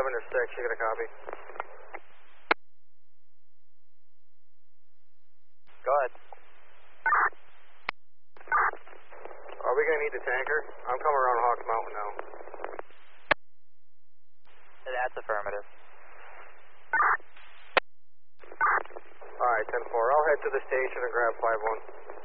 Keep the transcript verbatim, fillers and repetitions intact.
or six, you got a copy? Go ahead. Are we going to need the tanker? I'm coming around Hawks Mountain now. That's affirmative. Alright, ten four. I'll head to the station and grab five one.